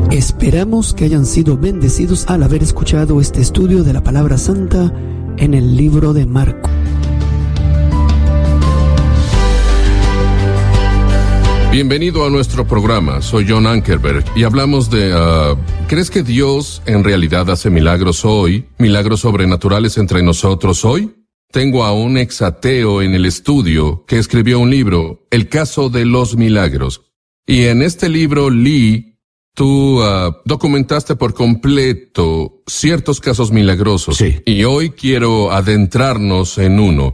Esperamos que hayan sido bendecidos al haber escuchado este estudio de la Palabra Santa en el libro de Marcos. Bienvenido a nuestro programa, soy John Ankerberg y hablamos de, ¿crees que Dios en realidad hace milagros hoy? ¿Milagros sobrenaturales entre nosotros hoy? Tengo a un ex-ateo en el estudio que escribió un libro, El caso de los milagros. Y en este libro, Lee, tú documentaste por completo ciertos casos milagrosos. Sí. Y hoy quiero adentrarnos en uno.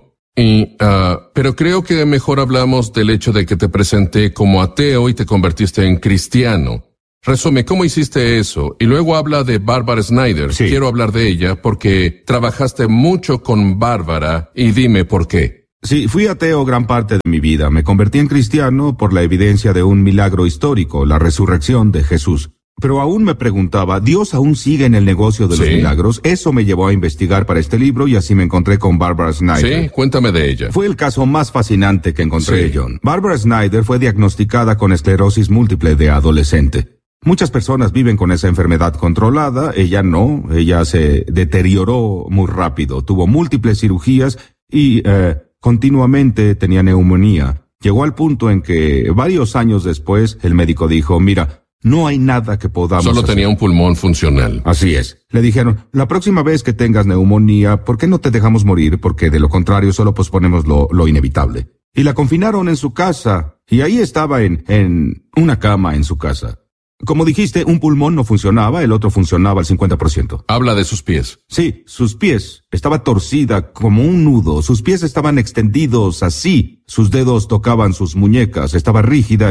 Pero creo que mejor hablamos del hecho de que te presenté como ateo y te convertiste en cristiano. Resume, ¿cómo hiciste eso? Y luego habla de Barbara Snyder. Sí. Quiero hablar de ella porque trabajaste mucho con Bárbara y dime por qué. Sí, fui ateo gran parte de mi vida. Me convertí en cristiano por la evidencia de un milagro histórico, la resurrección de Jesús. Pero aún me preguntaba, ¿Dios aún sigue en el negocio de los milagros? Eso me llevó a investigar para este libro y así me encontré con Barbara Snyder. Sí, cuéntame de ella. Fue el caso más fascinante que encontré, Sí. John. Barbara Snyder fue diagnosticada con esclerosis múltiple de adolescente. Muchas personas viven con esa enfermedad controlada, ella no, ella se deterioró muy rápido, tuvo múltiples cirugías y continuamente tenía neumonía. Llegó al punto en que varios años después el médico dijo, mira, no hay nada que podamos Solo hacer. tenía un pulmón funcional. Así es. Le dijeron, la próxima vez que tengas neumonía, ¿por qué no te dejamos morir? Porque de lo contrario solo posponemos lo inevitable. Y la confinaron en su casa. Y ahí estaba en una cama en su casa. Como dijiste, un pulmón no funcionaba, el otro funcionaba al 50%. Habla de sus pies. Sí, sus pies. Estaba torcida como un nudo. Sus pies estaban extendidos así. Sus dedos tocaban sus muñecas. Estaba rígida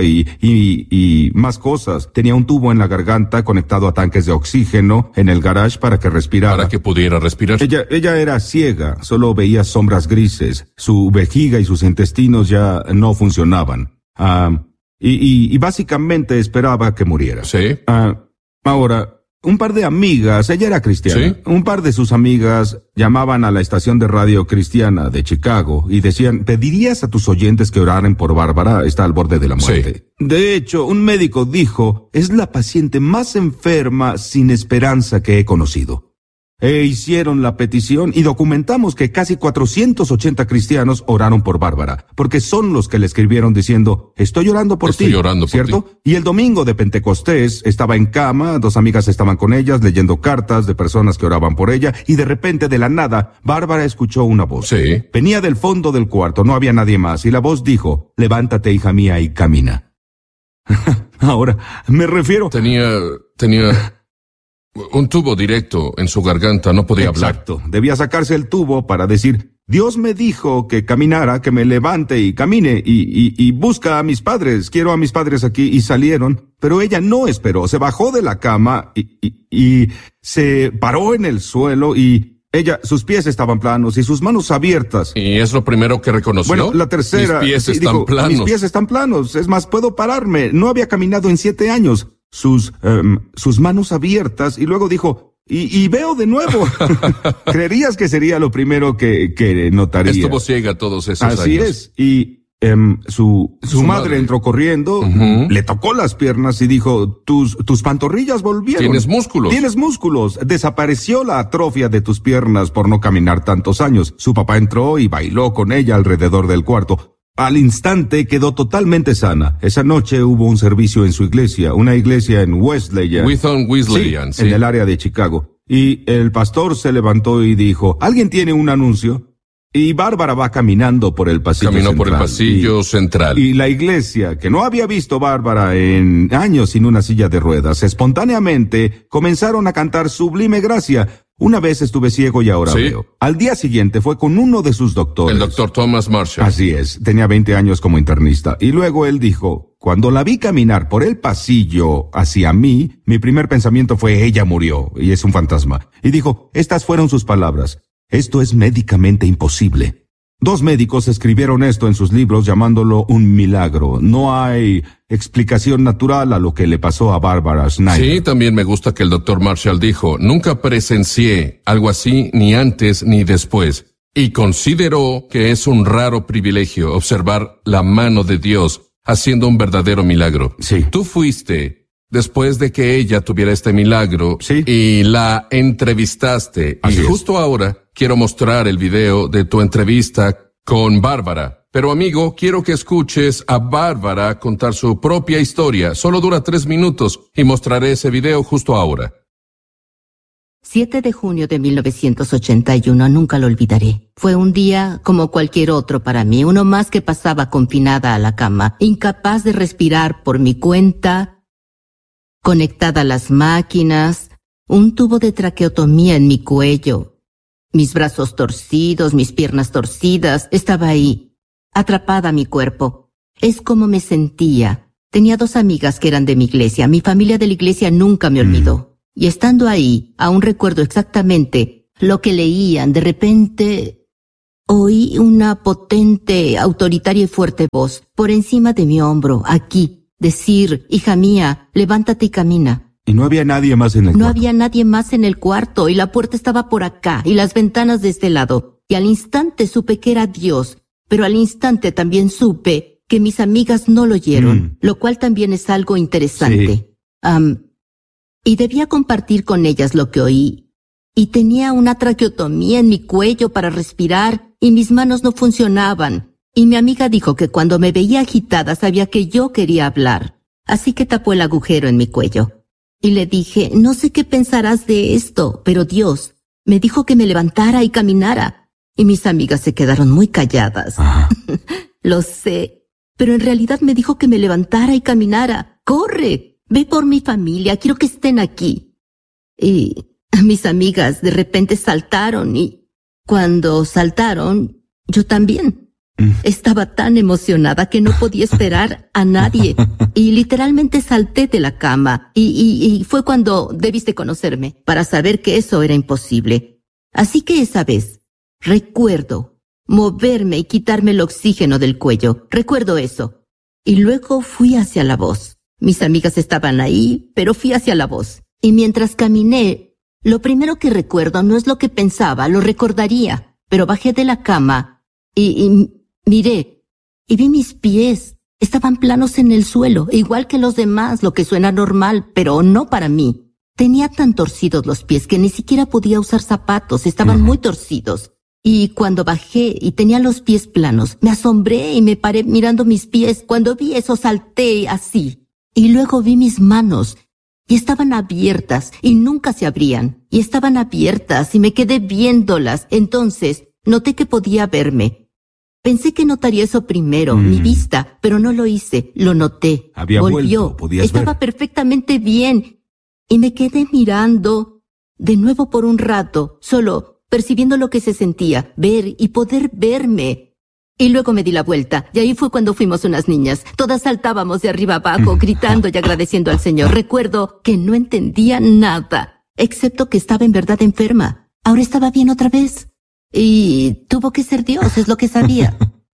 y más cosas. Tenía un tubo en la garganta conectado a tanques de oxígeno en el garage para que respirara. Para que pudiera respirar. Ella era ciega. Solo veía sombras grises. Su vejiga y sus intestinos ya no funcionaban. Y básicamente esperaba que muriera. Sí. Ahora, un par de amigas, ella era cristiana, ¿Sí? un par de sus amigas llamaban a la estación de radio cristiana de Chicago y decían, ¿pedirías a tus oyentes que oraran por Bárbara? Está al borde de la muerte. Sí. De hecho, un médico dijo, es la paciente más enferma sin esperanza que he conocido. Hicieron la petición y documentamos que casi 480 cristianos oraron por Bárbara, porque son los que le escribieron diciendo, estoy orando por ti. Estoy orando por ¿cierto? ti. Y el domingo de Pentecostés estaba en cama, dos amigas estaban con ellas leyendo cartas de personas que oraban por ella y de repente de la nada, Bárbara escuchó una voz. Sí. Venía del fondo del cuarto, no había nadie más y la voz dijo, levántate hija mía y camina. Ahora, me refiero... Tenía un tubo directo en su garganta, no podía hablar. Exacto. Debía sacarse el tubo para decir, Dios me dijo que caminara, que me levante y camine y busca a mis padres. Quiero a mis padres aquí. Y salieron. Pero ella no esperó. Se bajó de la cama y se paró en el suelo y sus pies estaban planos y sus manos abiertas. ¿Y es lo primero que reconoció? Bueno, la tercera... Mis pies sí, están dijo, planos. Mis pies están planos. Es más, puedo pararme. No había caminado en 7 años. Sus manos abiertas y luego dijo, y veo de nuevo. Creerías que sería lo primero que notaría. Estuvo ciega todos esos años. Así es. Y su madre entró corriendo, le tocó las piernas y dijo, tus pantorrillas volvieron. Tienes músculos. Tienes músculos. Desapareció la atrofia de tus piernas por no caminar tantos años. Su papá entró y bailó con ella alrededor del cuarto. Al instante quedó totalmente sana. Esa noche hubo un servicio en su iglesia, una iglesia en Wesleyan. Wesleyan, sí. En el área de Chicago. Y el pastor se levantó y dijo, ¿alguien tiene un anuncio? Y Bárbara va caminando por el pasillo Caminó central. por el pasillo central. Y la iglesia, que no había visto Bárbara en años sin una silla de ruedas, espontáneamente comenzaron a cantar Sublime Gracia. Una vez estuve ciego y ahora veo. Al día siguiente fue con uno de sus doctores. El doctor Thomas Marshall. Así es, tenía 20 años como internista. Y luego él dijo, cuando la vi caminar por el pasillo hacia mí, mi primer pensamiento fue, ella murió, y es un fantasma. Y dijo, estas fueron sus palabras, esto es médicamente imposible. 2 médicos escribieron esto en sus libros llamándolo un milagro. No hay explicación natural a lo que le pasó a Barbara Snyder. Sí, también me gusta que el doctor Marshall dijo, nunca presencié algo así ni antes ni después. Y consideró que es un raro privilegio observar la mano de Dios haciendo un verdadero milagro. Sí. Tú fuiste después de que ella tuviera este milagro, Sí. y la entrevistaste. Así y es. justo ahora quiero mostrar el video de tu entrevista con Bárbara. Pero amigo, quiero que escuches a Bárbara contar su propia historia. Solo dura 3 minutos y mostraré ese video justo ahora. 7 de junio de 1981, nunca lo olvidaré. Fue un día como cualquier otro para mí, uno más que pasaba confinada a la cama, incapaz de respirar por mi cuenta, conectada a las máquinas, un tubo de traqueotomía en mi cuello, mis brazos torcidos, mis piernas torcidas, estaba ahí, atrapada a mi cuerpo. Es como me sentía. Tenía 2 amigas que eran de mi iglesia, mi familia de la iglesia nunca me olvidó. Y estando ahí, aún recuerdo exactamente lo que leían. De repente, oí una potente, autoritaria y fuerte voz por encima de mi hombro, aquí, decir: hija mía, levántate y camina. Y no había nadie más en el No cuarto. había nadie más en el cuarto, y la puerta estaba por acá, y las ventanas de este lado. Y al instante supe que era Dios, pero al instante también supe que mis amigas no lo oyeron, lo cual también es algo interesante. Y debía compartir con ellas lo que oí. Y tenía una traqueotomía en mi cuello para respirar, y mis manos no funcionaban. Y mi amiga dijo que cuando me veía agitada sabía que yo quería hablar. Así que tapó el agujero en mi cuello. Y le dije: no sé qué pensarás de esto, pero Dios me dijo que me levantara y caminara. Y mis amigas se quedaron muy calladas. Ajá. Lo sé, pero en realidad me dijo que me levantara y caminara. ¡Corre! Ve por mi familia, quiero que estén aquí. Y mis amigas de repente saltaron, y cuando saltaron, yo también. Estaba tan emocionada que no podía esperar a nadie. Y literalmente salté de la cama. Y fue cuando debiste conocerme para saber que eso era imposible. Así que esa vez, recuerdo moverme y quitarme el oxígeno del cuello. Recuerdo eso. Y luego fui hacia la voz. Mis amigas estaban ahí, pero fui hacia la voz. Y mientras caminé, lo primero que recuerdo no es lo que pensaba, lo recordaría. Pero bajé de la cama y miré y vi mis pies. Estaban planos en el suelo, igual que los demás, lo que suena normal, pero no para mí. Tenía tan torcidos los pies que ni siquiera podía usar zapatos, estaban muy torcidos. Y cuando bajé y tenía los pies planos, me asombré y me paré mirando mis pies. Cuando vi eso, salté así. Y luego vi mis manos, y estaban abiertas, y nunca se abrían. Y estaban abiertas, y me quedé viéndolas. Entonces, noté que podía verme. Pensé que notaría eso primero, mi vista, pero no lo hice, lo noté. Había Volvió, vuelto, podías estaba ver. perfectamente bien. Y me quedé mirando de nuevo por un rato, solo percibiendo lo que se sentía, ver y poder verme. Y luego me di la vuelta, y ahí fue cuando fuimos unas niñas. Todas saltábamos de arriba abajo, gritando y agradeciendo al Señor. Recuerdo que no entendía nada, excepto que estaba en verdad enferma. Ahora estaba bien otra vez. Y tuvo que ser Dios, es lo que sabía.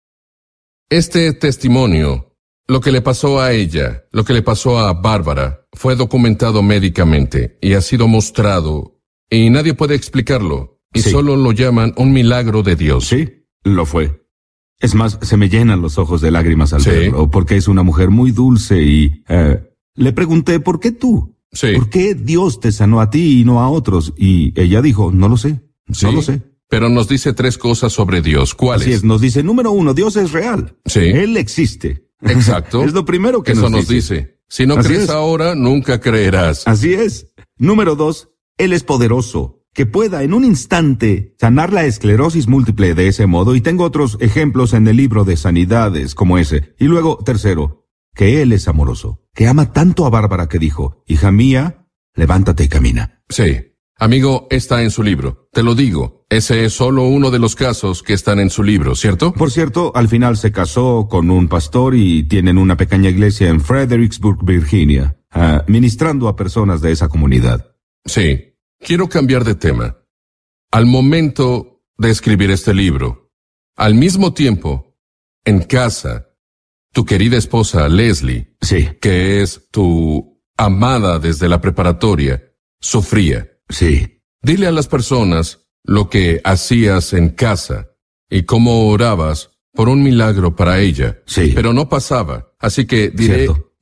Este testimonio, lo que le pasó a ella, lo que le pasó a Bárbara, fue documentado médicamente y ha sido mostrado, y nadie puede explicarlo, y Sí. solo lo llaman un milagro de Dios. Sí, lo fue. Es más, se me llenan los ojos de lágrimas al Sí. verlo, porque es una mujer muy dulce y le pregunté: ¿por qué tú? Sí. ¿Por qué Dios te sanó a ti y no a otros? Y ella dijo: no lo sé, Sí. no lo sé. Pero nos dice 3 cosas sobre Dios. ¿Cuáles? Así es, nos dice: número 1, Dios es real. Sí. Él existe. Exacto. Es lo primero que Eso nos dice. Si no Así crees es. ahora, nunca creerás. Así es. Número 2, Él es poderoso, que pueda en un instante sanar la esclerosis múltiple de ese modo, y tengo otros ejemplos en el libro de sanidades como ese. Y luego, tercero, que Él es amoroso, que ama tanto a Bárbara que dijo: hija mía, levántate y camina. Sí. Amigo, está en su libro. Te lo digo, ese es solo uno de los casos que están en su libro, ¿cierto? Por cierto, al final se casó con un pastor y tienen una pequeña iglesia en Fredericksburg, Virginia, ministrando a personas de esa comunidad. Sí. Quiero cambiar de tema. Al momento de escribir este libro, al mismo tiempo, en casa, tu querida esposa Leslie, Sí, que es tu amada desde la preparatoria, sufría. sí. Dile a las personas lo que hacías en casa y cómo orabas por un milagro para ella. Sí. Pero no pasaba, así que diré Cierto.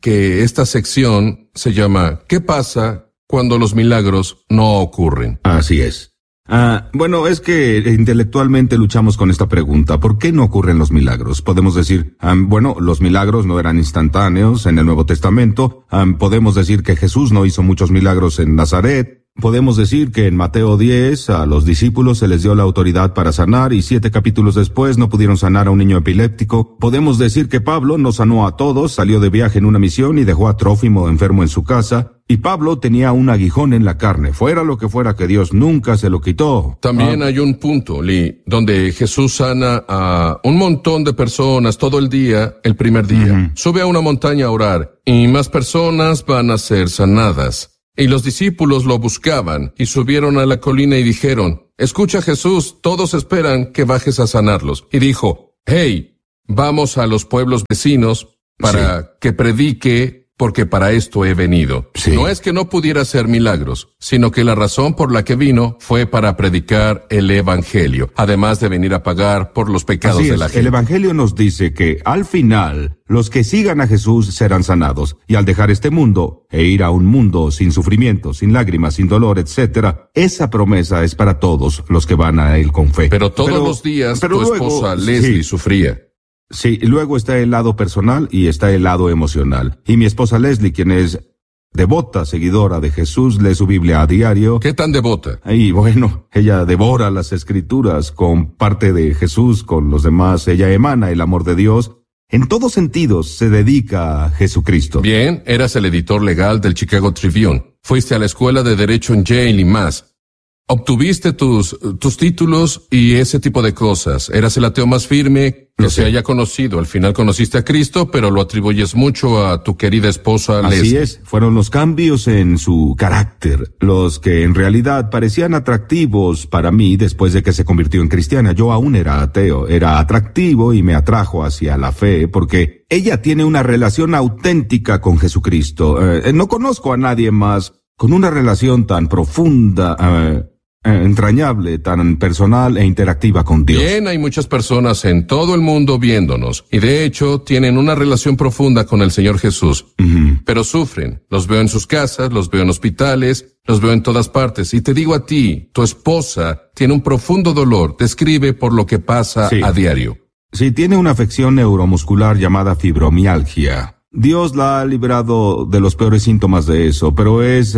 que esta sección se llama ¿Qué pasa cuando los milagros no ocurren? Así es. Bueno, es que intelectualmente luchamos con esta pregunta. ¿Por qué no ocurren los milagros? Podemos decir, bueno, los milagros no eran instantáneos en el Nuevo Testamento. Podemos decir que Jesús no hizo muchos milagros en Nazaret. Podemos decir que en Mateo 10 a los discípulos se les dio la autoridad para sanar y 7 capítulos después no pudieron sanar a un niño epiléptico. Podemos decir que Pablo no sanó a todos, salió de viaje en una misión y dejó a Trófimo enfermo en su casa. Y Pablo tenía un aguijón en la carne, fuera lo que fuera que Dios nunca se lo quitó. También hay un punto, Lee, donde Jesús sana a un montón de personas todo el día, el primer día. Sube a una montaña a orar y más personas van a ser sanadas. Y los discípulos lo buscaban y subieron a la colina y dijeron, escucha Jesús, todos esperan que bajes a sanarlos. Y dijo, hey, vamos a los pueblos vecinos para que predique, porque para esto he venido. No es que no pudiera hacer milagros, sino que la razón por la que vino fue para predicar el Evangelio, además de venir a pagar por los pecados de la gente. El Evangelio nos dice que al final los que sigan a Jesús serán sanados, y al dejar este mundo e ir a un mundo sin sufrimiento, sin lágrimas, sin dolor, etc., esa promesa es para todos los que van a él con fe. Pero todos los días tu esposa Leslie sufría. Sí, luego está el lado personal y está el lado emocional. Y mi esposa Leslie, quien es devota seguidora de Jesús, lee su Biblia a diario. ¿Qué tan devota? Y bueno, ella devora las Escrituras, comparte de Jesús con los demás, ella emana el amor de Dios. En todos sentidos se dedica a Jesucristo. Bien, eras el editor legal del Chicago Tribune. Fuiste a la escuela de Derecho en Yale y más. Obtuviste tus títulos y ese tipo de cosas. Eras el ateo más firme que se haya conocido. Al final conociste a Cristo, pero lo atribuyes mucho a tu querida esposa Leslie. Así es. Fueron los cambios en su carácter los que en realidad parecían atractivos para mí después de que se convirtió en cristiana. Yo aún era ateo. Era atractivo y me atrajo hacia la fe porque ella tiene una relación auténtica con Jesucristo. No conozco a nadie más con una relación tan profunda, entrañable, tan personal e interactiva con Dios. Bien, hay muchas personas en todo el mundo viéndonos, y de hecho tienen una relación profunda con el Señor Jesús, pero sufren. Los veo en sus casas, los veo en hospitales, los veo en todas partes, y te digo a ti, tu esposa tiene un profundo dolor, te escribe por lo que pasa a diario. Sí, tiene una afección neuromuscular llamada fibromialgia. Dios la ha librado de los peores síntomas de eso, pero es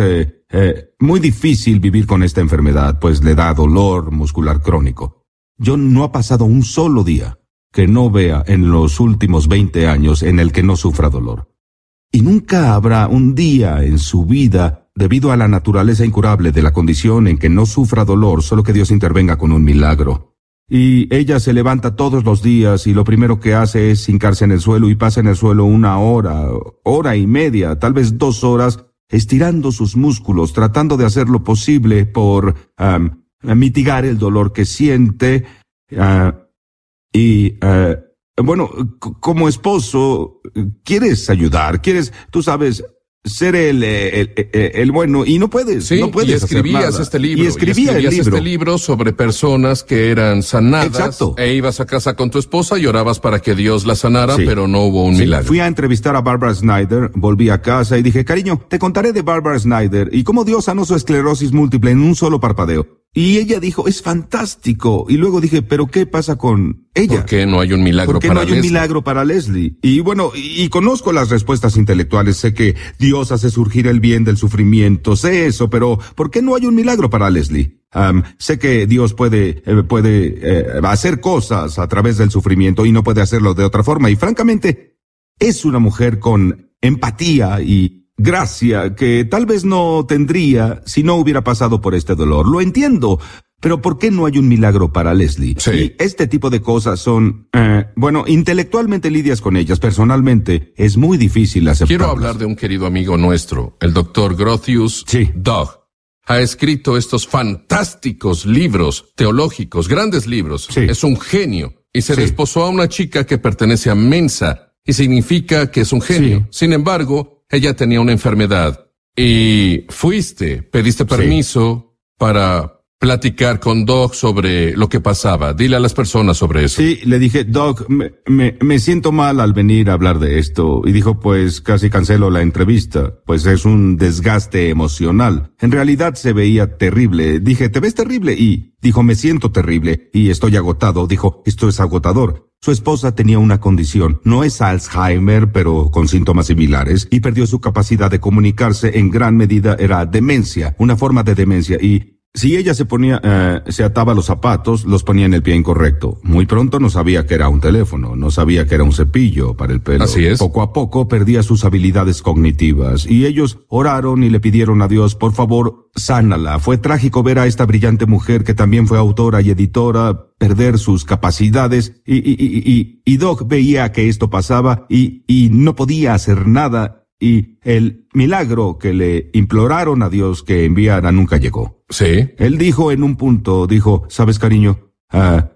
muy difícil vivir con esta enfermedad, pues le da dolor muscular crónico. Yo no ha pasado un solo día que no vea en los últimos 20 años en el que no sufra dolor. Y nunca habrá un día en su vida, debido a la naturaleza incurable de la condición, en que no sufra dolor, solo que Dios intervenga con un milagro. Y ella se levanta todos los días y lo primero que hace es hincarse en el suelo y pasa en el suelo una hora, hora y media, tal vez 2 horas, estirando sus músculos, tratando de hacer lo posible por mitigar el dolor que siente. Bueno, como esposo, quieres ayudar, tú sabes, ser el bueno, y no puedes, no puedes y escribías hacer nada. Este libro, y escribías este libro sobre personas que eran sanadas. Exacto. E ibas a casa con tu esposa y orabas para que Dios la sanara, pero no hubo un milagro. Fui a entrevistar a Barbara Snyder, volví a casa y dije, cariño, te contaré de Barbara Snyder y cómo Dios sanó su esclerosis múltiple en un solo parpadeo. Y ella dijo, es fantástico. Y luego dije, ¿pero qué pasa con ella? ¿Por qué no hay un milagro para Leslie? ¿Por qué no hay un milagro para Leslie? Y bueno, y conozco las respuestas intelectuales. Sé que Dios hace surgir el bien del sufrimiento. Sé eso, pero ¿por qué no hay un milagro para Leslie? Sé que Dios puede hacer cosas a través del sufrimiento y no puede hacerlo de otra forma. Y francamente, es una mujer con empatía y gracia que tal vez no tendría si no hubiera pasado por este dolor. Lo entiendo, pero ¿por qué no hay un milagro para Leslie? Sí. Y este tipo de cosas son, intelectualmente lidias con ellas. Personalmente, es muy difícil aceptarlas. Quiero hablar de un querido amigo nuestro, el Dr. Grotius Doug. Ha escrito estos fantásticos libros teológicos, grandes libros. Sí. Es un genio. Y se desposó a una chica que pertenece a Mensa, y significa que es un genio. Sin embargo, ella tenía una enfermedad y pediste permiso para platicar con Doc sobre lo que pasaba. Dile a las personas sobre eso. Sí, le dije, Doc, me siento mal al venir a hablar de esto. Y dijo, pues casi cancelo la entrevista, pues es un desgaste emocional. En realidad se veía terrible. Dije, ¿te ves terrible? Y dijo, me siento terrible y estoy agotado. Dijo, esto es agotador. Su esposa tenía una condición, no es Alzheimer, pero con síntomas similares, y perdió su capacidad de comunicarse. En gran medida era demencia, una forma de demencia, y si ella se ataba los zapatos, los ponía en el pie incorrecto. Muy pronto no sabía que era un teléfono, no sabía que era un cepillo para el pelo. Así es. Poco a poco perdía sus habilidades cognitivas, y ellos oraron y le pidieron a Dios, por favor, sánala. Fue trágico ver a esta brillante mujer que también fue autora y editora perder sus capacidades, y Doc veía que esto pasaba y no podía hacer nada. Y el milagro que le imploraron a Dios que enviara nunca llegó. Sí. Él dijo en un punto, ¿sabes, cariño? A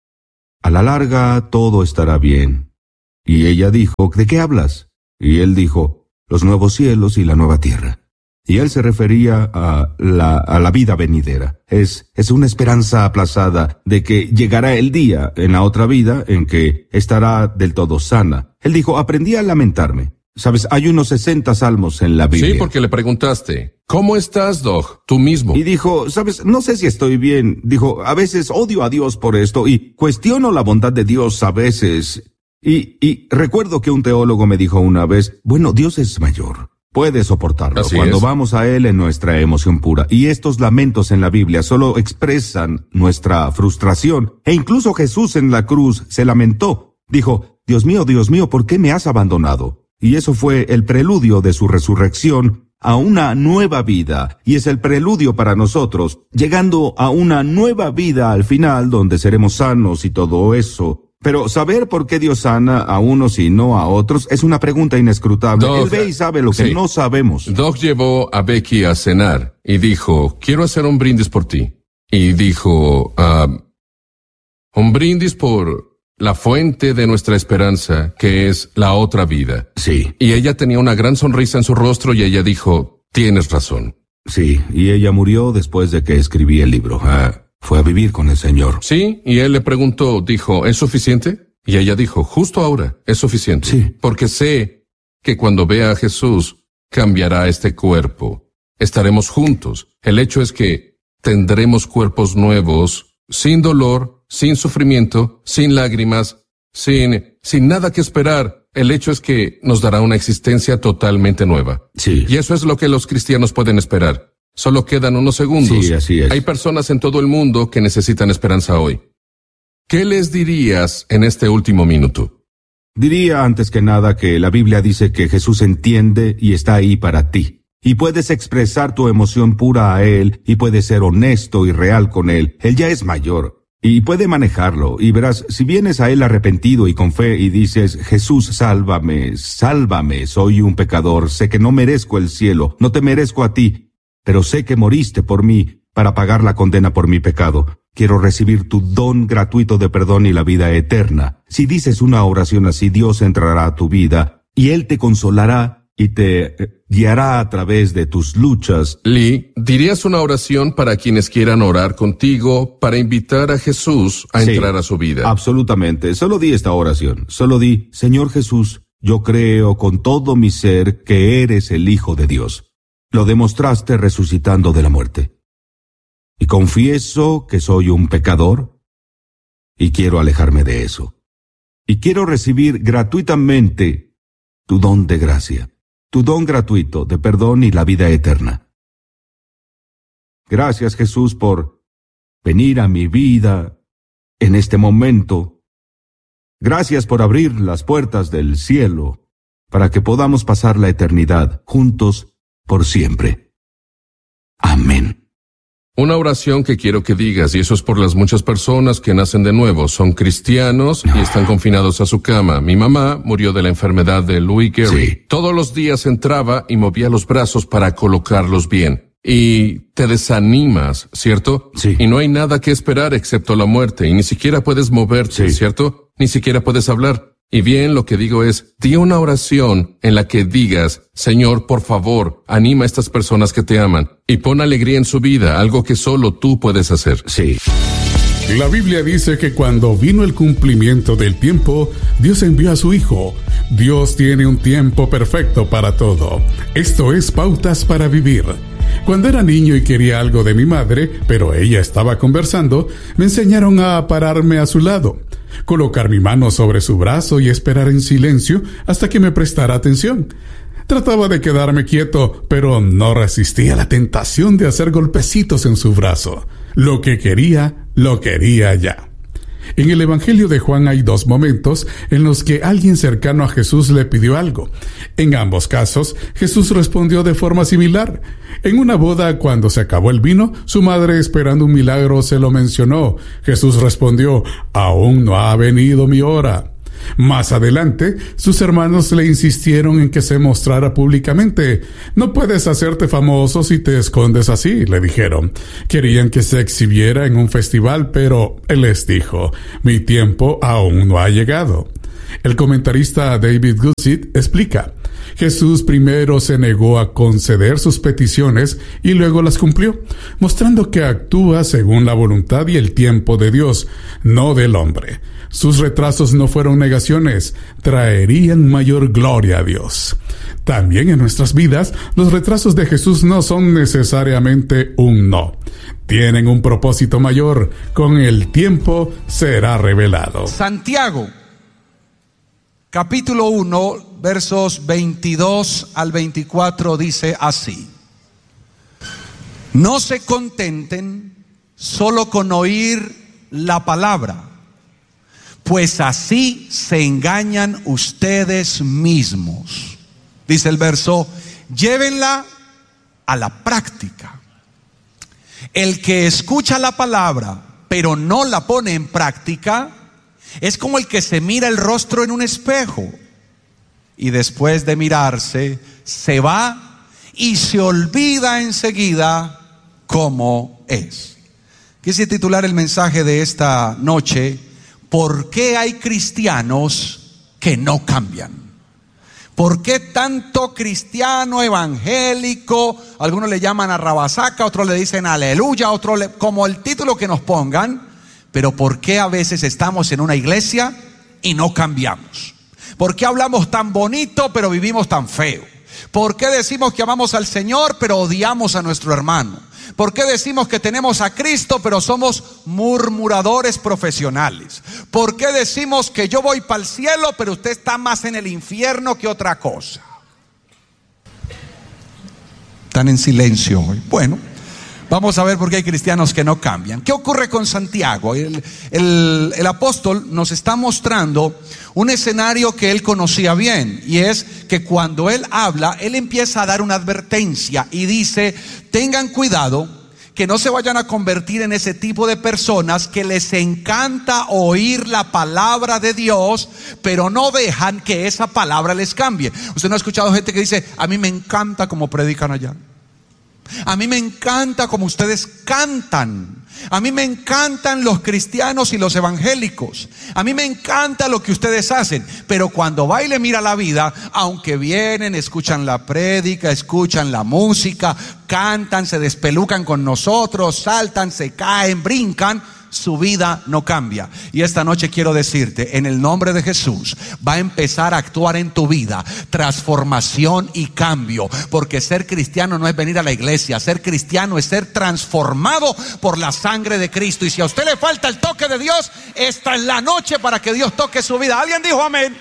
la larga todo estará bien. Y ella dijo, ¿de qué hablas? Y él dijo, los nuevos cielos y la nueva tierra. Y él se refería a la vida venidera. Es una esperanza aplazada de que llegará el día en la otra vida en que estará del todo sana. Él dijo, aprendí a lamentarme. Sabes, hay unos 60 salmos en la Biblia. Sí, porque le preguntaste, ¿cómo estás, Doc? Tú mismo. Y dijo, sabes, no sé si estoy bien. Dijo, a veces odio a Dios por esto y cuestiono la bondad de Dios a veces. Y recuerdo que un teólogo me dijo una vez, bueno, Dios es mayor. Puede soportarlo Así cuando es. vamos a Él en nuestra emoción pura. Y estos lamentos en la Biblia solo expresan nuestra frustración. E incluso Jesús en la cruz se lamentó. Dijo, Dios mío, ¿por qué me has abandonado? Y eso fue el preludio de su resurrección a una nueva vida. Y es el preludio para nosotros, llegando a una nueva vida al final, donde seremos sanos y todo eso. Pero saber por qué Dios sana a unos y no a otros es una pregunta inescrutable. Doc, Él ve y sabe lo que sí. no sabemos. Doc llevó a Becky a cenar y dijo, quiero hacer un brindis por ti. Y dijo, un brindis por la fuente de nuestra esperanza, que es la otra vida. Sí, Y ella tenía una gran sonrisa en su rostro y ella dijo, tienes razón. sí. Y ella murió después de que escribí el libro. Fue a vivir con el Señor. Sí, y él le preguntó, dijo, ¿es suficiente? Y ella dijo, justo ahora, es suficiente. Sí. Porque sé que cuando vea a Jesús, cambiará este cuerpo. Estaremos juntos. El hecho es que tendremos cuerpos nuevos, sin dolor, sin sufrimiento, sin lágrimas, sin nada que esperar. El hecho es que nos dará una existencia totalmente nueva. Sí. Y eso es lo que los cristianos pueden esperar. Solo quedan unos segundos. Sí, así es. Hay personas en todo el mundo que necesitan esperanza hoy. ¿Qué les dirías en este último minuto? Diría antes que nada que la Biblia dice que Jesús entiende y está ahí para ti. Y puedes expresar tu emoción pura a Él y puedes ser honesto y real con Él. Él ya es mayor y puede manejarlo. Y verás, si vienes a Él arrepentido y con fe y dices, Jesús, sálvame, sálvame, soy un pecador, sé que no merezco el cielo, no te merezco a ti, pero sé que moriste por mí para pagar la condena por mi pecado. Quiero recibir tu don gratuito de perdón y la vida eterna. Si dices una oración así, Dios entrará a tu vida y Él te consolará y te guiará a través de tus luchas. Lee, ¿dirías una oración para quienes quieran orar contigo para invitar a Jesús a Sí, entrar a su vida? Absolutamente. Solo di esta oración. Solo di, Señor Jesús, yo creo con todo mi ser que eres el Hijo de Dios. Lo demostraste resucitando de la muerte. Y confieso que soy un pecador y quiero alejarme de eso. Y quiero recibir gratuitamente tu don de gracia, tu don gratuito de perdón y la vida eterna. Gracias, Jesús, por venir a mi vida en este momento. Gracias por abrir las puertas del cielo para que podamos pasar la eternidad juntos por siempre. Amén. Una oración que quiero que digas, y eso es por las muchas personas que nacen de nuevo, son cristianos y están confinados a su cama. Mi mamá murió de la enfermedad de Louis Gary. Sí. Todos los días entraba y movía los brazos para colocarlos bien. Y te desanimas, ¿cierto? Sí. Y no hay nada que esperar excepto la muerte, y ni siquiera puedes moverte, Sí. ¿cierto? Ni siquiera puedes hablar. Y bien, lo que digo es, di una oración en la que digas, Señor, por favor, anima a estas personas que te aman y pon alegría en su vida, algo que solo tú puedes hacer. Sí. La Biblia dice que cuando vino el cumplimiento del tiempo, Dios envió a su Hijo. Dios tiene un tiempo perfecto para todo. Esto es Pautas para Vivir. Cuando era niño y quería algo de mi madre, pero ella estaba conversando, me enseñaron a pararme a su lado, colocar mi mano sobre su brazo y esperar en silencio hasta que me prestara atención. Trataba de quedarme quieto, pero no resistía la tentación de hacer golpecitos en su brazo. Lo que quería, lo quería ya. En el Evangelio de Juan hay 2 momentos en los que alguien cercano a Jesús le pidió algo. En ambos casos, Jesús respondió de forma similar. En una boda, cuando se acabó el vino, su madre, esperando un milagro, se lo mencionó. Jesús respondió, «Aún no ha venido mi hora». Más adelante, sus hermanos le insistieron en que se mostrara públicamente. «No puedes hacerte famoso si te escondes así», le dijeron. Querían que se exhibiera en un festival, pero él les dijo, «Mi tiempo aún no ha llegado». El comentarista David Guzik explica, Jesús primero se negó a conceder sus peticiones y luego las cumplió, mostrando que actúa según la voluntad y el tiempo de Dios, no del hombre. Sus retrasos no fueron negaciones, traerían mayor gloria a Dios. También en nuestras vidas, los retrasos de Jesús no son necesariamente un no. Tienen un propósito mayor, con el tiempo será revelado. Santiago, capítulo 1, versos 22 al 24 dice así: No se contenten solo con oír la palabra, pues así se engañan ustedes mismos. Dice el verso, llévenla a la práctica. El que escucha la palabra, pero no la pone en práctica, es como el que se mira el rostro en un espejo y después de mirarse se va y se olvida enseguida cómo es. Quise titular el mensaje de esta noche: ¿por qué hay cristianos que no cambian? ¿Por qué tanto cristiano evangélico? Algunos le llaman arrabasaca, otros le dicen aleluya, otros como el título que nos pongan. Pero ¿por qué a veces estamos en una iglesia y no cambiamos? ¿Por qué hablamos tan bonito pero vivimos tan feo? ¿Por qué decimos que amamos al Señor pero odiamos a nuestro hermano? ¿Por qué decimos que tenemos a Cristo pero somos murmuradores profesionales? ¿Por qué decimos que yo voy para el cielo pero usted está más en el infierno que otra cosa? Están en silencio hoy. Bueno, vamos a ver por qué hay cristianos que no cambian. ¿Qué ocurre con Santiago? El apóstol nos está mostrando un escenario que él conocía bien, y es que cuando él habla, él empieza a dar una advertencia y dice: tengan cuidado que no se vayan a convertir en ese tipo de personas que les encanta oír la palabra de Dios, pero no dejan que esa palabra les cambie. Usted no ha escuchado gente que dice: a mí me encanta como predican allá, a mí me encanta como ustedes cantan, a mí me encantan los cristianos y los evangélicos, a mí me encanta lo que ustedes hacen. Pero cuando va y le mira la vida, aunque vienen, escuchan la prédica, escuchan la música, cantan, se despelucan con nosotros, saltan, se caen, brincan, su vida no cambia. Y esta noche quiero decirte, en el nombre de Jesús, va a empezar a actuar en tu vida transformación y cambio, porque ser cristiano no es venir a la iglesia, ser cristiano es ser transformado por la sangre de Cristo. Y si a usted le falta el toque de Dios, esta es la noche para que Dios toque su vida. ¿Alguien dijo amén?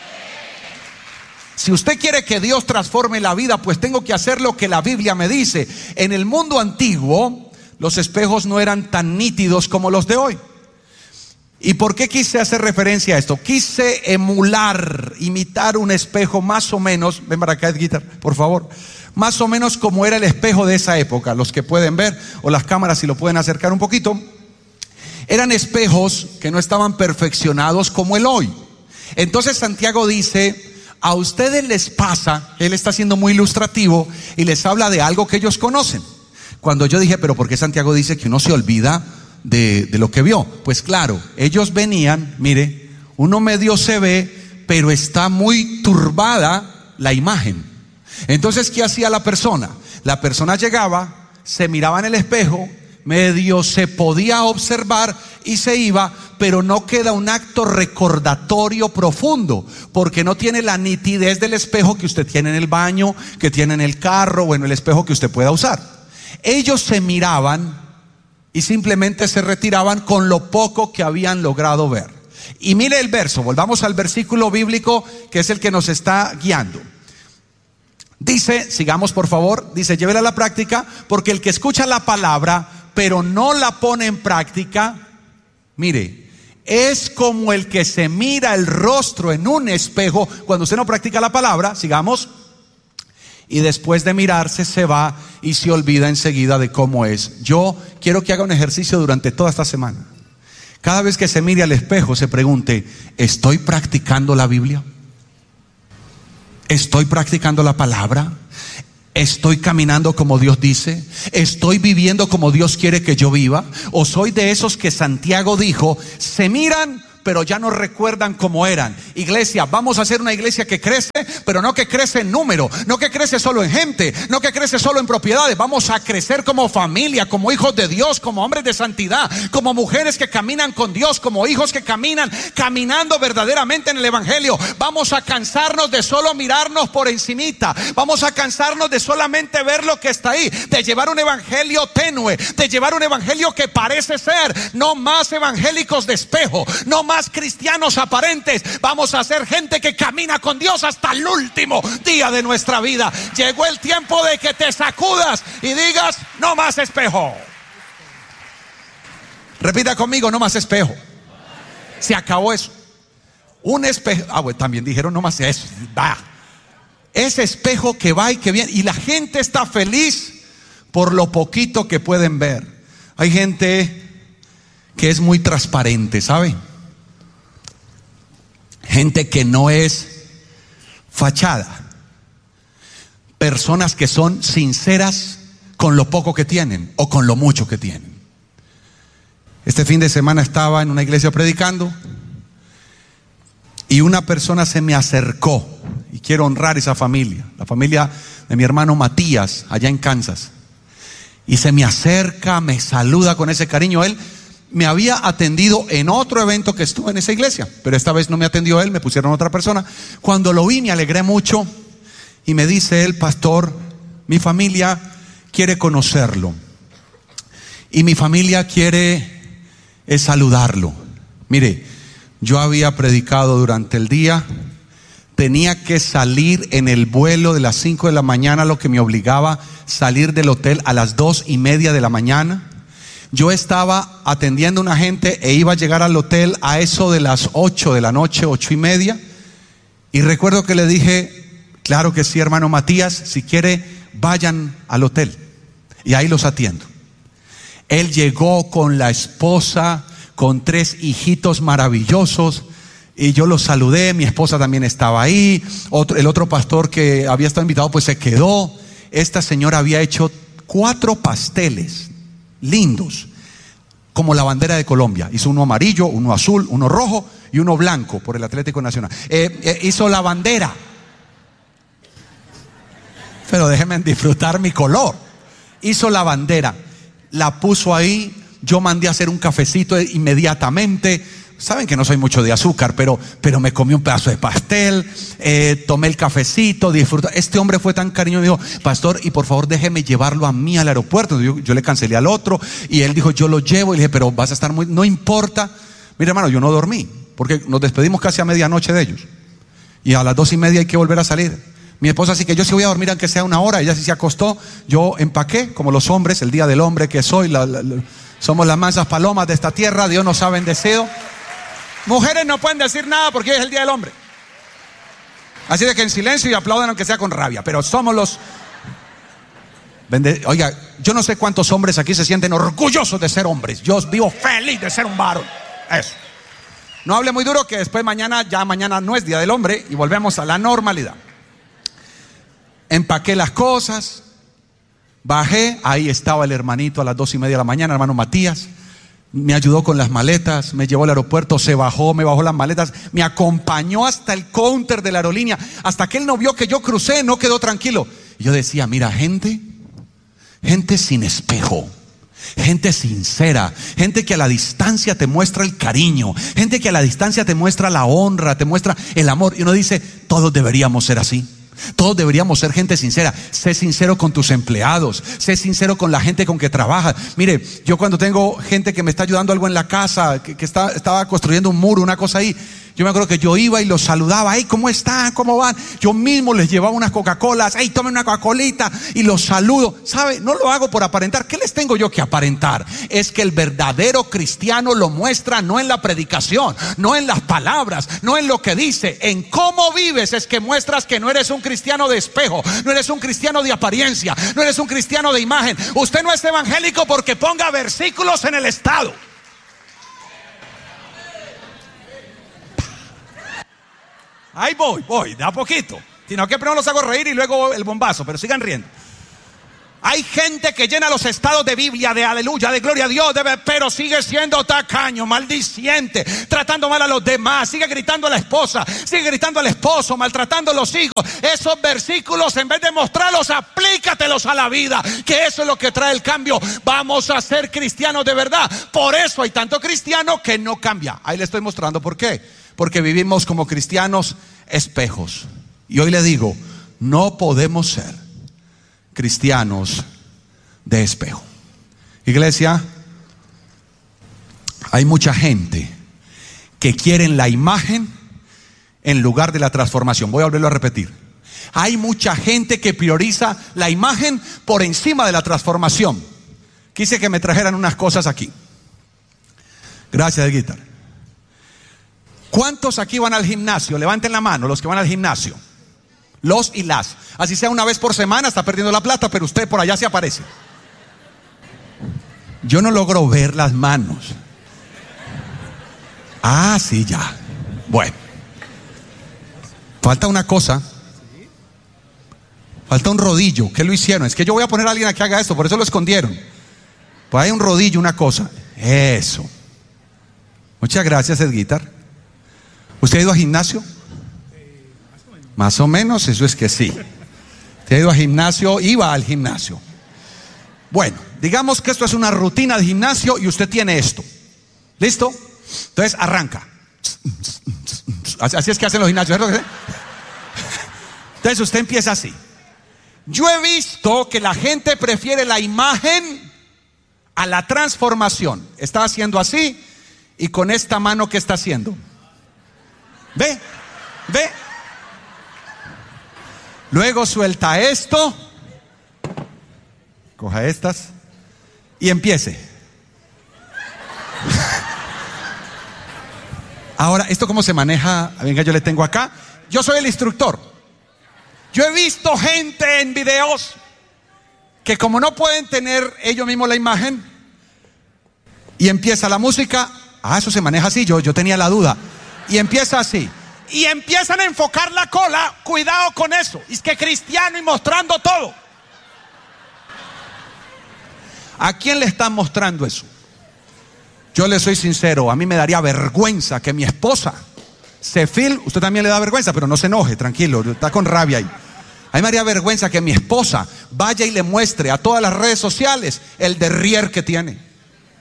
Si usted quiere que Dios transforme la vida, pues tengo que hacer lo que la Biblia me dice. En el mundo antiguo, los espejos no eran tan nítidos como los de hoy. ¿Y por qué quise hacer referencia a esto? Quise imitar un espejo más o menos, ven para acá, Edguitar, por favor, más o menos como era el espejo de esa época. Los que pueden ver, o las cámaras si lo pueden acercar un poquito, eran espejos que no estaban perfeccionados como el hoy. Entonces Santiago dice: a ustedes les pasa, él está siendo muy ilustrativo y les habla de algo que ellos conocen. Cuando yo dije, pero ¿por qué Santiago dice que uno se olvida de lo que vio? Pues claro, ellos venían, mire, uno medio se ve, pero está muy turbada la imagen. Entonces, ¿qué hacía la persona? La persona llegaba, se miraba en el espejo, medio se podía observar y se iba, pero no queda un acto recordatorio profundo, porque no tiene la nitidez del espejo que usted tiene en el baño, que tiene en el carro o en el espejo que usted pueda usar. Ellos se miraban y simplemente se retiraban con lo poco que habían logrado ver. Y mire el verso, volvamos al versículo bíblico que es el que nos está guiando. Dice, sigamos por favor, dice, llévela a la práctica, porque el que escucha la palabra pero no la pone en práctica, mire, es como el que se mira el rostro en un espejo cuando usted no practica la palabra, sigamos, y después de mirarse se va y se olvida enseguida de cómo es. Yo quiero que haga un ejercicio durante toda esta semana. Cada vez que se mire al espejo se pregunte, ¿estoy practicando la Biblia? ¿Estoy practicando la palabra? ¿Estoy caminando como Dios dice? ¿Estoy viviendo como Dios quiere que yo viva? ¿O soy de esos que Santiago dijo, se miran pero ya no recuerdan cómo eran? Iglesia, vamos a hacer una iglesia que crece, pero no que crece en número, no que crece solo en gente, no que crece solo en propiedades. Vamos a crecer como familia, como hijos de Dios, como hombres de santidad, como mujeres que caminan con Dios, como hijos que caminando verdaderamente en el evangelio. Vamos a cansarnos de solo mirarnos por encimita, vamos a cansarnos de solamente ver lo que está ahí, de llevar un evangelio tenue, de llevar un evangelio que parece ser. No más evangélicos de espejo, no más cristianos aparentes. Vamos a ser gente que camina con Dios hasta el último día de nuestra vida. Llegó el tiempo de que te sacudas y digas, no más espejo. Repita conmigo, no más espejo. Se acabó eso. Un espejo, bueno, también dijeron no más eso. Ese espejo que va y que viene, y la gente está feliz por lo poquito que pueden ver. Hay gente que es muy transparente, ¿sabe? Gente que no es fachada. Personas que son sinceras con lo poco que tienen o con lo mucho que tienen. Este fin de semana estaba en una iglesia predicando y una persona se me acercó, y quiero honrar esa familia, la familia de mi hermano Matías allá en Kansas, y se me acerca, me saluda con ese cariño. Él me había atendido en otro evento que estuve en esa iglesia, pero esta vez no me atendió él, me pusieron otra persona. Cuando lo vi me alegré mucho y me dice él, pastor, mi familia quiere conocerlo y mi familia quiere saludarlo. Mire, yo había predicado durante el día, tenía que salir en el vuelo de las 5 de la mañana, lo que me obligaba a salir del hotel a las 2:30 de la mañana. Yo estaba atendiendo a una gente e iba a llegar al hotel a eso de las 8 de la noche, 8:30. Y recuerdo que le dije, claro que sí, hermano Matías, si quiere vayan al hotel y ahí los atiendo. Él llegó con la esposa, con 3 hijitos maravillosos, y yo los saludé. Mi esposa también estaba ahí. El otro pastor que había estado invitado pues se quedó. Esta señora había hecho 4 pasteles lindos, como la bandera de Colombia. Hizo uno amarillo, uno azul, uno rojo y uno blanco por el Atlético Nacional. Hizo la bandera. Pero déjenme disfrutar mi color. Hizo la bandera, la puso ahí. Yo mandé a hacer un cafecito inmediatamente. Saben que no soy mucho de azúcar, pero me comí un pedazo de pastel, tomé el cafecito, disfruté. Este hombre fue tan cariñoso, me dijo, pastor, y por favor déjeme llevarlo a mí al aeropuerto. Yo le cancelé al otro y él dijo, yo lo llevo. Y le dije, pero vas a estar muy, no importa. Mira, hermano, yo no dormí porque nos despedimos casi a medianoche de ellos y a las 2:30 hay que volver a salir. Mi esposa así que yo sí voy a dormir aunque sea 1 hora. Ella sí se acostó. Yo empaqué como los hombres, el día del hombre que soy. Somos las mansas palomas de esta tierra. Dios nos ha bendecido. Mujeres no pueden decir nada porque hoy es el día del hombre. Así de que en silencio y aplaudan aunque sea con rabia. Pero somos los... Oiga, yo no sé cuántos hombres aquí se sienten orgullosos de ser hombres. Yo vivo feliz de ser un varón. Eso. No hable muy duro que después mañana no es día del hombre y volvemos a la normalidad. Empaqué las cosas, bajé, ahí estaba el hermanito a las 2:30 de la mañana, hermano Matías. me ayudó con las maletas, me llevó al aeropuerto, se bajó, me bajó las maletas, me acompañó hasta el counter de la aerolínea, hasta que él no vio que yo crucé, no quedó tranquilo. Y yo decía, mira, gente sin espejo, gente sincera, gente que a la distancia te muestra el cariño, gente que a la distancia te muestra la honra, te muestra el amor. Y uno dice, todos deberíamos ser así. Todos deberíamos ser gente sincera. Sé sincero con tus empleados, sé sincero con la gente con que trabajas. Mire, yo cuando tengo gente que me está ayudando algo en la casa, que estaba construyendo un muro, una cosa ahí, yo me acuerdo que yo iba y los saludaba. Hey, ¿cómo están? ¿Cómo van? Yo mismo les llevaba unas Coca-Colas. Hey, tomen una Coca-Colita. Y los saludo. ¿Sabe? No lo hago por aparentar. ¿Qué les tengo yo que aparentar? Es que el verdadero cristiano lo muestra no en la predicación, no en las palabras, no en lo que dice. En cómo vives es que muestras que no eres un cristiano de espejo, no eres un cristiano de apariencia, no eres un cristiano de imagen. Usted no es evangélico porque ponga versículos en el estado. Ahí voy, de a poquito. Sino que primero los hago reír y luego el bombazo, pero sigan riendo. Hay gente que llena los estados de Biblia, de aleluya, de gloria a Dios, pero sigue siendo tacaño, maldiciente, tratando mal a los demás, sigue gritando a la esposa, sigue gritando al esposo, maltratando a los hijos. Esos versículos, en vez de mostrarlos, aplícatelos a la vida, que eso es lo que trae el cambio. Vamos a ser cristianos de verdad. Por eso hay tanto cristiano que no cambia. Ahí le estoy mostrando por qué. Porque vivimos como cristianos espejos. Y hoy le digo, no podemos ser cristianos de espejo. Iglesia, hay mucha gente que quiere la imagen en lugar de la transformación. Voy a volverlo a repetir. Hay mucha gente que prioriza la imagen por encima de la transformación. Quise que me trajeran unas cosas aquí. Gracias, Edguitar. ¿Cuántos aquí van al gimnasio? Levanten la mano los que van al gimnasio. Los y las. Así sea una vez por semana, está perdiendo la plata, pero usted por allá se aparece. Yo no logro ver las manos. Ah, sí, ya. Bueno. Falta una cosa. Falta un rodillo. ¿Qué lo hicieron? Es que yo voy a poner a alguien a que haga esto, por eso lo escondieron. Pues hay un rodillo, una cosa. Eso. Muchas gracias, Edguitar. ¿Usted ha ido al gimnasio? Más o menos, eso es que sí. ¿Usted ha ido al gimnasio? Iba al gimnasio. Bueno, digamos que esto es una rutina de gimnasio y usted tiene esto. ¿Listo? Entonces arranca. Así es que hacen los gimnasios. Entonces usted empieza así. Yo he visto que la gente prefiere la imagen a la transformación. Está haciendo así y con esta mano, ¿qué está haciendo? Ve. Luego suelta esto, coja estas y empiece. Ahora, ¿esto cómo se maneja? Venga, yo le tengo acá. Yo soy el instructor. Yo he visto gente en videos que como no pueden tener ellos mismos la imagen y empieza la música. Ah, eso se maneja así, yo tenía la duda. Y empieza así. Y empiezan a enfocar la cola. Cuidado con eso. Es que cristiano y mostrando todo. ¿A quién le están mostrando eso? Yo le soy sincero. A mí me daría vergüenza que mi esposa se filme. Usted también le da vergüenza, pero no se enoje, tranquilo. Está con rabia ahí. A mí me daría vergüenza que mi esposa vaya y le muestre a todas las redes sociales el derrier que tiene.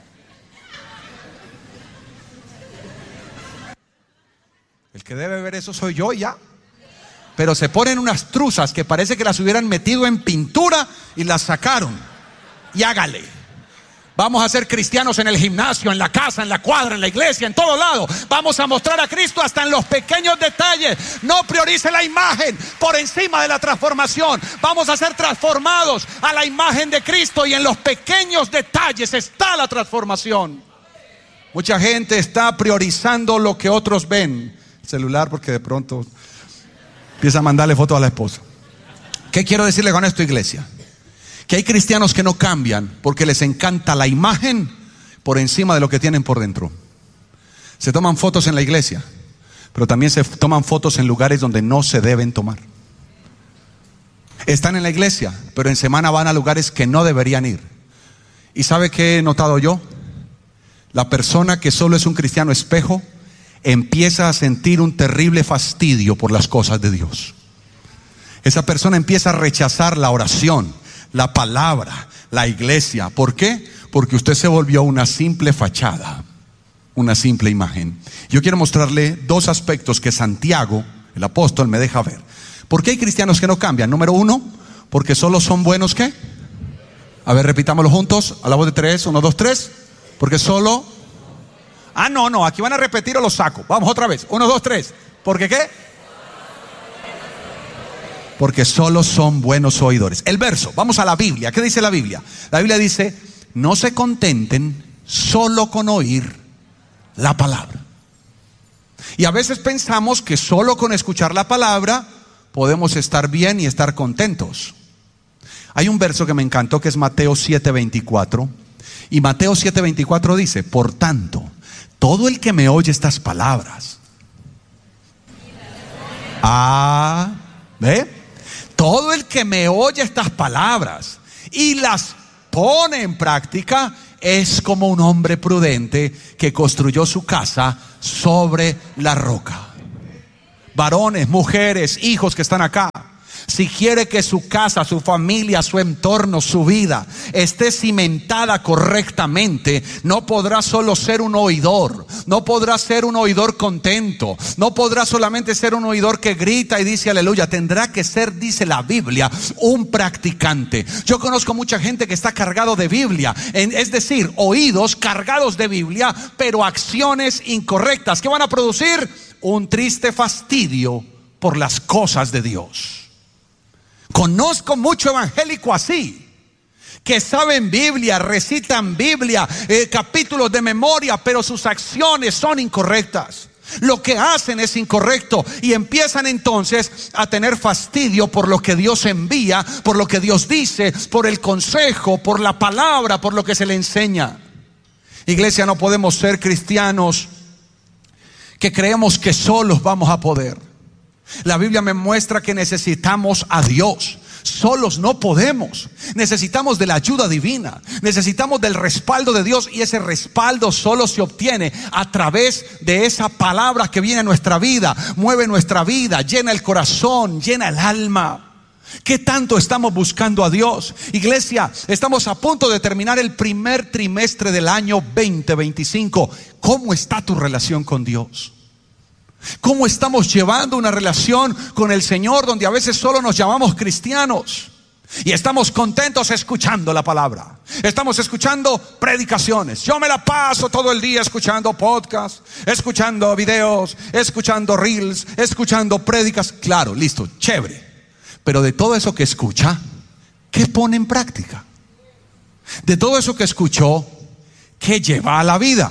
El que debe ver eso soy yo ya. Pero se ponen unas truzas que parece que las hubieran metido en pintura y las sacaron. Y hágale. Vamos a ser cristianos en el gimnasio, en la casa, en la cuadra, en la iglesia, en todo lado. Vamos a mostrar a Cristo hasta en los pequeños detalles. No priorice la imagen por encima de la transformación. Vamos a ser transformados a la imagen de Cristo y en los pequeños detalles está la transformación. Mucha gente está priorizando lo que otros ven. Celular, porque de pronto empieza a mandarle fotos a la esposa. ¿Qué quiero decirle con esto, iglesia? Que hay cristianos que no cambian porque les encanta la imagen por encima de lo que tienen por dentro. Se toman fotos en la iglesia, pero también se toman fotos en lugares donde no se deben tomar. Están en la iglesia, pero en semana van a lugares que no deberían ir. ¿Y sabe qué he notado yo? La persona que solo es un cristiano espejo empieza a sentir un terrible fastidio por las cosas de Dios. Esa persona empieza a rechazar la oración, la palabra, la iglesia. ¿Por qué? Porque usted se volvió una simple fachada, una simple imagen. Yo quiero mostrarle dos aspectos que Santiago, el apóstol, me deja ver. ¿Por qué hay cristianos que no cambian? Número uno, porque solo son buenos, ¿qué? A ver, repitámoslo juntos, a la voz de tres, 1, 2, 3. Porque solo... no, aquí van a repetir o lo saco. Vamos otra vez, 1, 2, 3. ¿Por qué qué? Porque solo son buenos oidores. El verso, vamos a la Biblia. ¿Qué dice la Biblia? La Biblia dice, no se contenten solo con oír la palabra. Y a veces pensamos que solo con escuchar la palabra podemos estar bien y estar contentos. Hay un verso que me encantó que es Mateo 7:24. Y Mateo 7:24 dice, por tanto, todo el que me oye estas palabras. ¿Ve? Todo el que me oye estas palabras y las pone en práctica es como un hombre prudente que construyó su casa sobre la roca. Varones, mujeres, hijos que están acá, si quiere que su casa, su familia, su entorno, su vida esté cimentada correctamente, no podrá solo ser un oidor, no podrá ser un oidor contento, no podrá solamente ser un oidor que grita y dice aleluya. Tendrá que ser, dice la Biblia, un practicante. Yo conozco mucha gente que está cargado de Biblia, es decir, oídos cargados de Biblia, pero acciones incorrectas que van a producir un triste fastidio por las cosas de Dios. Conozco mucho evangélico así, que saben Biblia, recitan Biblia, capítulos de memoria, pero sus acciones son incorrectas. Lo que hacen es incorrecto y empiezan entonces a tener fastidio por lo que Dios envía, por lo que Dios dice, por el consejo, por la palabra, por lo que se le enseña. Iglesia, no podemos ser cristianos que creemos que solos vamos a poder. La Biblia me muestra que necesitamos a Dios. Solos no podemos. Necesitamos de la ayuda divina. Necesitamos del respaldo de Dios. Y ese respaldo solo se obtiene a través de esa palabra que viene a nuestra vida. Mueve nuestra vida, llena el corazón, llena el alma. ¿Qué tanto estamos buscando a Dios? Iglesia, estamos a punto de terminar el primer trimestre del año 2025. ¿Cómo está tu relación con Dios? ¿Cómo estamos llevando una relación con el Señor donde a veces solo nos llamamos cristianos y estamos contentos escuchando la palabra? Estamos escuchando predicaciones. Yo me la paso todo el día escuchando podcasts, escuchando videos, escuchando reels, escuchando prédicas. Claro, listo, chévere. Pero de todo eso que escucha, ¿qué pone en práctica? De todo eso que escuchó, ¿qué lleva a la vida?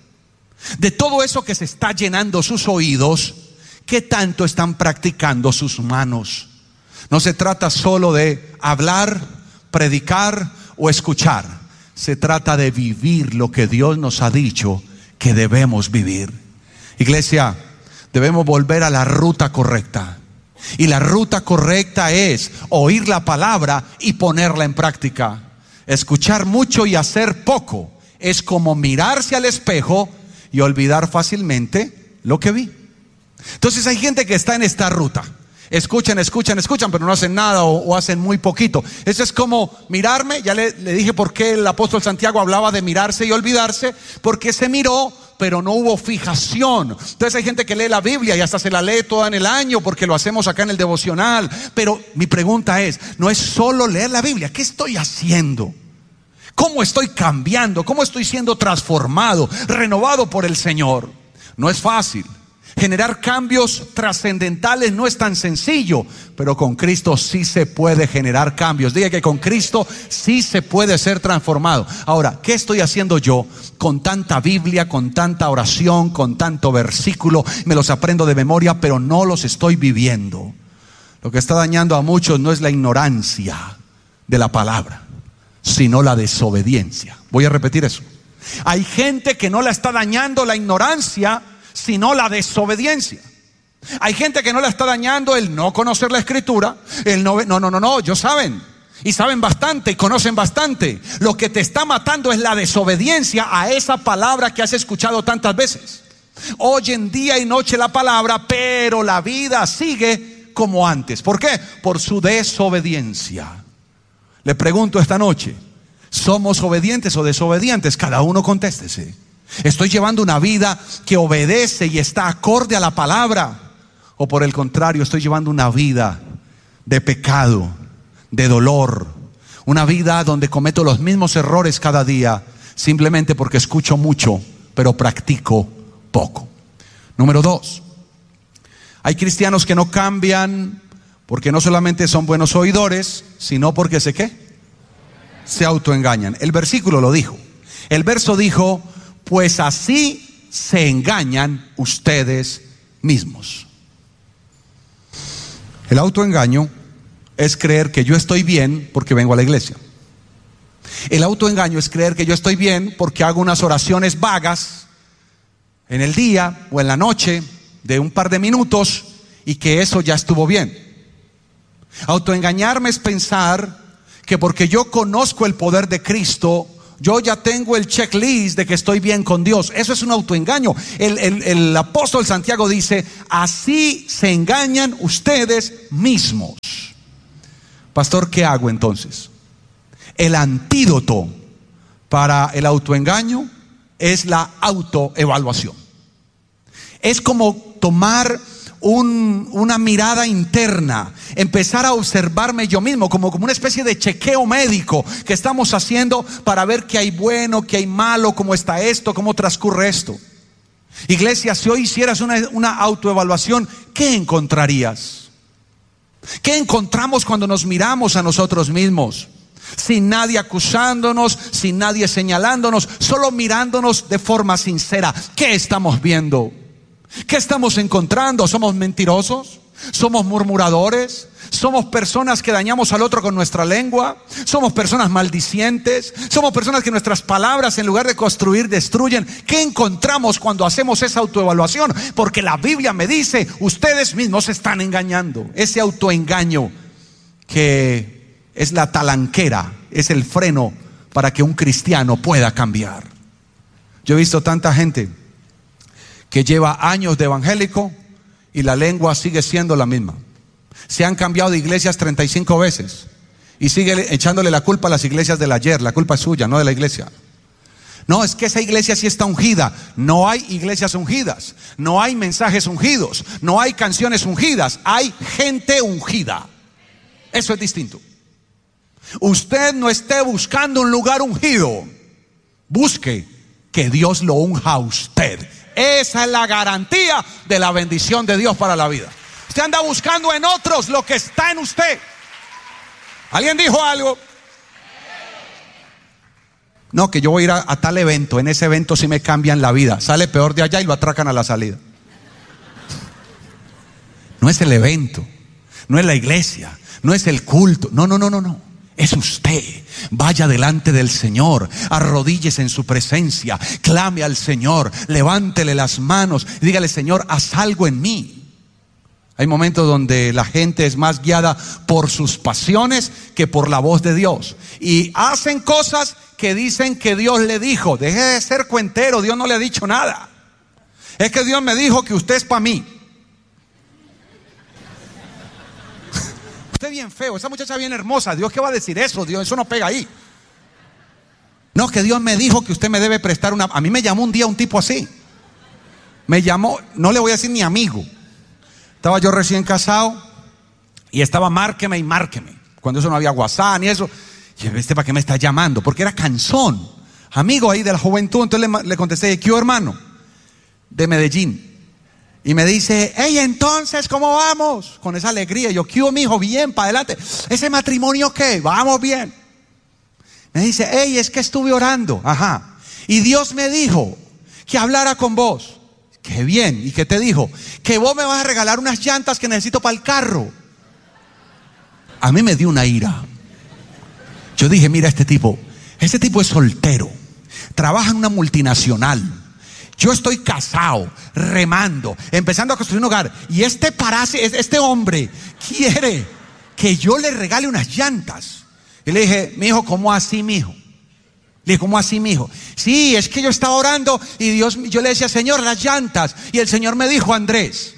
De todo eso que se está llenando sus oídos, ¿qué tanto están practicando sus manos? No se trata solo de hablar, predicar o escuchar. Se trata de vivir lo que Dios nos ha dicho que debemos vivir. Iglesia, debemos volver a la ruta correcta. Y la ruta correcta es oír la palabra y ponerla en práctica. Escuchar mucho y hacer poco es como mirarse al espejo y olvidar fácilmente lo que vi. Entonces hay gente que está en esta ruta. Escuchan, pero no hacen nada o hacen muy poquito. Eso es como mirarme. Ya le dije por qué el apóstol Santiago hablaba de mirarse y olvidarse. Porque se miró, pero no hubo fijación. Entonces hay gente que lee la Biblia y hasta se la lee toda en el año porque lo hacemos acá en el devocional. Pero mi pregunta es, no es solo leer la Biblia. ¿Qué estoy haciendo? ¿Cómo estoy cambiando? ¿Cómo estoy siendo transformado, renovado por el Señor? No es fácil. Generar cambios trascendentales no es tan sencillo, pero con Cristo sí se puede generar cambios. Diga que con Cristo sí se puede ser transformado. Ahora, ¿qué estoy haciendo yo con tanta Biblia, con tanta oración, con tanto versículo? Me los aprendo de memoria, pero no los estoy viviendo. Lo que está dañando a muchos no es la ignorancia de la palabra, sino la desobediencia. Voy a repetir eso. Hay gente que no la está dañando la ignorancia, sino la desobediencia. Hay gente que no la está dañando el no conocer la escritura, el no, ellos saben. y saben bastante y conocen bastante. Lo que te está matando es la desobediencia a esa palabra que has escuchado tantas veces. Oyen día y noche la palabra, pero la vida sigue como antes. ¿Por qué? Por su desobediencia. Le pregunto esta noche, ¿somos obedientes o desobedientes? Cada uno contéstese. ¿Estoy llevando una vida que obedece y está acorde a la palabra? ¿O por el contrario, estoy llevando una vida de pecado, de dolor, una vida donde cometo los mismos errores cada día, simplemente porque escucho mucho, pero practico poco? Número 2, hay cristianos que no cambian porque no solamente son buenos oidores, sino porque se autoengañan. El versículo lo dijo. El verso dijo, pues así se engañan ustedes mismos. El autoengaño es creer que yo estoy bien porque vengo a la iglesia. El autoengaño es creer que yo estoy bien porque hago unas oraciones vagas en el día o en la noche de un par de minutos y que eso ya estuvo bien. Autoengañarme es pensar que porque yo conozco el poder de Cristo, yo ya tengo el checklist de que estoy bien con Dios. Eso es un autoengaño. El apóstol Santiago dice, así se engañan ustedes mismos. Pastor, ¿qué hago entonces? El antídoto para el autoengaño es la autoevaluación. Es como tomar una mirada interna, empezar a observarme yo mismo como una especie de chequeo médico que estamos haciendo para ver qué hay bueno, qué hay malo, cómo está esto, cómo transcurre esto. Iglesia, si hoy hicieras una autoevaluación, ¿qué encontrarías? ¿Qué encontramos cuando nos miramos a nosotros mismos? Sin nadie acusándonos, sin nadie señalándonos, solo mirándonos de forma sincera. ¿Qué estamos viendo? ¿Qué estamos encontrando? ¿Somos mentirosos? ¿Somos murmuradores? ¿Somos personas que dañamos al otro con nuestra lengua? ¿Somos personas maldicientes? ¿Somos personas que nuestras palabras en lugar de construir destruyen? ¿Qué encontramos cuando hacemos esa autoevaluación? Porque la Biblia me dice, ustedes mismos se están engañando. Ese autoengaño que es la talanquera, es el freno para que un cristiano pueda cambiar. Yo he visto tanta gente que lleva años de evangélico y la lengua sigue siendo la misma. Se han cambiado de iglesias 35 veces y sigue echándole la culpa a las iglesias del ayer. La culpa es suya, no de la iglesia. No, es que esa iglesia sí está ungida. No hay iglesias ungidas, no hay mensajes ungidos, no hay canciones ungidas, hay gente ungida. Eso es distinto. Usted no esté buscando un lugar ungido, busque que Dios lo unja a usted. Esa es la garantía de la bendición de Dios para la vida. Usted anda buscando en otros lo que está en usted. ¿Alguien dijo algo? No, que yo voy a ir a tal evento. En ese evento sí me cambian la vida. Sale peor de allá y lo atracan a la salida. No es el evento, no es la iglesia, no es el culto. No. Es usted. Vaya delante del Señor, arrodíllese en su presencia, clame al Señor, levántele las manos y dígale: Señor, haz algo en mí. Hay momentos donde la gente es más guiada por sus pasiones que por la voz de Dios, y hacen cosas que dicen que Dios le dijo. Deje de ser cuentero, Dios no le ha dicho nada. Es que Dios me dijo que usted es para mí. Usted bien feo, esa muchacha bien hermosa. Dios, ¿qué va a decir eso? Dios, eso no pega ahí. No, que Dios me dijo que usted me debe prestar una. A mí me llamó un día un tipo así. Me llamó, no le voy a decir ni amigo. Estaba yo recién casado y estaba márqueme y márqueme. Cuando eso no había WhatsApp ni eso. Y yo, ¿para qué me está llamando? Porque era cansón, amigo ahí de la juventud. Entonces le contesté: ¿qué hermano? De Medellín. Y me dice: hey, entonces, ¿cómo vamos? Con esa alegría. Yo: ¿qué hubo, mijo? Bien, para adelante. ¿Ese matrimonio qué? Vamos bien. Me dice: hey, es que estuve orando. Ajá. Y Dios me dijo que hablara con vos. Qué bien. ¿Y qué te dijo? Que vos me vas a regalar unas llantas que necesito para el carro. A mí me dio una ira. Yo dije: mira, este tipo es soltero, trabaja en una multinacional. Yo estoy casado, remando, empezando a construir un hogar, y este hombre quiere que yo le regale unas llantas. Y le dije, mi hijo, ¿cómo así, mi hijo? Le dije, ¿cómo así, mi hijo? Sí, es que yo estaba orando y yo le decía, Señor, las llantas. Y el Señor me dijo, Andrés.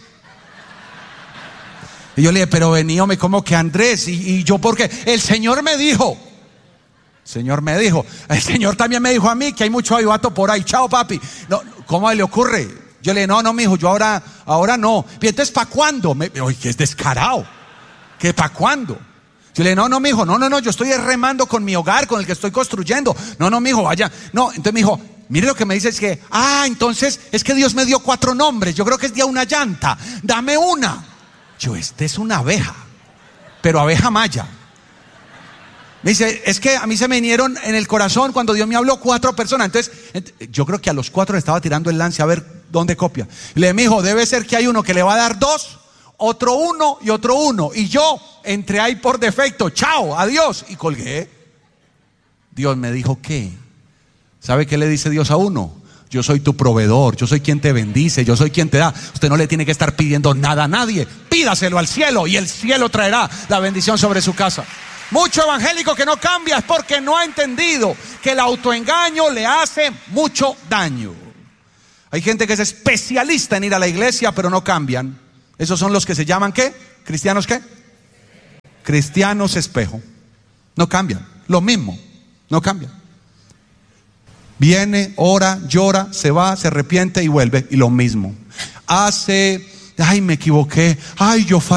Y yo le dije, pero vení, hombre, ¿cómo que Andrés? Y yo, ¿por qué? El Señor me dijo. El Señor me dijo. El Señor también me dijo a mí que hay mucho avivato por ahí. Chao, papi. No, ¿cómo le ocurre? Yo le dije, no, mi hijo, yo ahora no. Y entonces, ¿para cuándo? Oye, que es descarado. ¿Qué para cuándo? Yo le dije, no, mi hijo, no, yo estoy remando con mi hogar, con el que estoy construyendo. No, mi hijo, vaya. No, entonces me dijo, mire lo que me dice es que, entonces es que Dios me dio 4 nombres. Yo creo que es día una llanta. Dame una. Yo, es una abeja, pero abeja maya. Me dice, es que a mí se me vinieron en el corazón cuando Dios me habló 4 personas. Entonces, yo creo que a los 4 le estaba tirando el lance a ver dónde copia. Y le dije, mi hijo, debe ser que hay uno que le va a dar 2, otro 1 y otro 1. Y yo entré ahí por defecto. Chao, adiós. Y colgué. Dios me dijo, ¿qué? ¿Sabe qué le dice Dios a uno? Yo soy tu proveedor, yo soy quien te bendice, yo soy quien te da. Usted no le tiene que estar pidiendo nada a nadie. Pídaselo al cielo y el cielo traerá la bendición sobre su casa. Mucho evangélico que no cambia es porque no ha entendido que el autoengaño le hace mucho daño. Hay gente que es especialista en ir a la iglesia pero no cambian. Esos son los que se llaman ¿qué? ¿Cristianos qué? Cristianos espejo. No cambian, lo mismo, no cambian. Viene, ora, llora, se va, se arrepiente y vuelve. Y lo mismo. Me equivoqué. Yo